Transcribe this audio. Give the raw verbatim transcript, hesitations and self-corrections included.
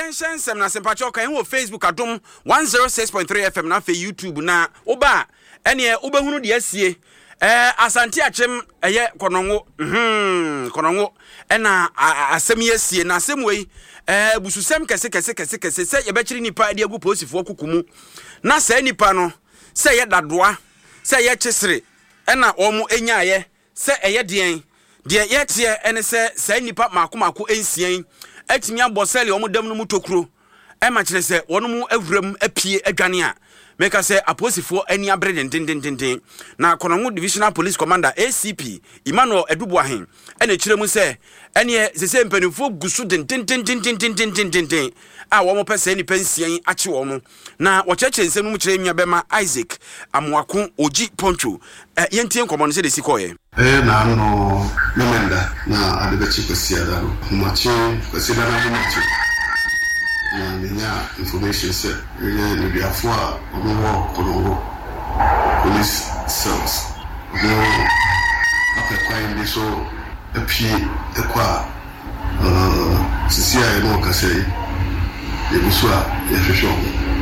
yɛnhyɛ nsɛm na sempakyɛ ɔka yɛn wɔ Facebook adom one oh six point three F M na afei YouTube na woba ɛneɛ wobɛhunu deɛ asie eh asante akyem ɛyɛ kɔnɔngo mhm kɔnɔngo ɛna asɛm yɛ asie na asɛm wei eh bususɛm kɛse kɛse kɛse kɛse sɛ yɛbɛkyere nipa de agu posifoɔ kukumu na sɛ nipa no sɛ yɛ dadoa sɛ yɛ kyesere ɛna ɔmo enyaayɛ sɛ ɛyɛ deɛn deɛ yɛteɛ ɛne sɛ sɛ nipa maako maako ensian atimi abɔ sɛle ɔmo dam no mu tokuro ɛma kyerɛ sɛ wɔn mu awuram apie adwane a meka sɛ aposifoɔ ani abre den den den den na Konongo Divisional Police Commander A C P Emmanuel Edubuahen ɛna kyerɛ mu sɛ ɛne sɛ mpanimfoɔ gusu den den den den den den den den den a wɔn pɛ sɛ nipa nsian akye wɔn na wɔkyerɛkyerɛ nsɛm mu kyerɛ nua bɛma Isaac Amoako Oji Poncho yɛntie nkɔmɔ no sɛ de sikɔɛ eh na no memenda na adebɛkyi kwasiada no homache kwasiada na homache na menya information say really the biafo a omo Konongo police cells no apekwan bi so apie ekwa uh sisi a no ka say ebusu a yɛhwehwɛ